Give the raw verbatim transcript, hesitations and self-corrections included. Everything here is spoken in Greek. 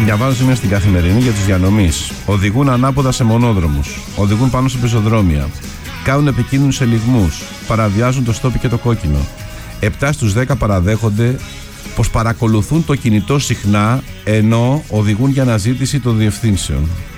διαβάζω σήμερα στην Καθημερινή για τους διανομείς. Οδηγούν ανάποδα σε μονόδρομους, οδηγούν πάνω σε πεζοδρόμια, κάνουν επικίνδυνους ελιγμούς, παραβιάζουν το στόπι και το κόκκινο. επτά στους δέκα παραδέχονται πως παρακολουθούν το κινητό συχνά ενώ οδηγούν για αναζήτηση των διευθύνσεων.